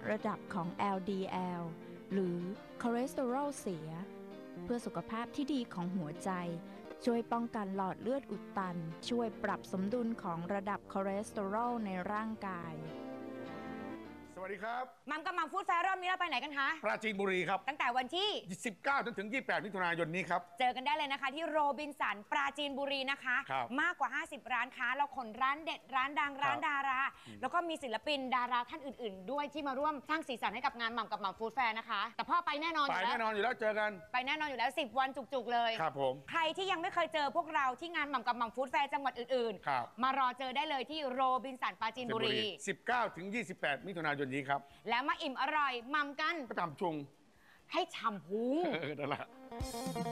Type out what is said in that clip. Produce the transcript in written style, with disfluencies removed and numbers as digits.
ระดับของ LDL หรือคอเลสเตอรอลเสียเพื่อสุขภาพที่ดีของหัวใจช่วยป้องกันหลอดเลือดอุดตันช่วยปรับสมดุลของระดับคอเลสเตอรอลในร่างกายสวัสดีครับมัมกับมัมฟู้ดแฟร์รอบนี้เราไปไหนกันคะปราจีนบุรีครับตั้งแต่วันที่ 19จนถึง28มิถุนายนนี้ครับเจอกันได้เลยนะคะที่โรบินสันปราจีนบุรีนะคะมากกว่า50ร้านค้าเราขนร้านเด็ดร้านดังร้านดาราแล้วก็มีศิลปินดาราท่านอื่นๆด้วยที่มาร่วมสร้างสีสันให้กับงานมัมกับมัมฟู้ดแฟร์นะคะแต่พ่อไปแน่นอนอยู่แล้วไปแน่นอนอยู่แล้วเจอกันไปแน่นอนอยู่แล้ว10วันจุกๆเลยครับผมใครที่ยังไม่เคยเจอพวกเราที่งานมัมกับมัมฟู้ดแฟร์จังหวัดอื่นๆมารอเจอได้เลยที่โรบินสันปราจีนบุรี 19ถึง28มิถุนายนนี้ครับแล้วมาอิ่มอร่อยมัมกันก็ทำชุงให้ฉ่ำพุงนั่นแหละ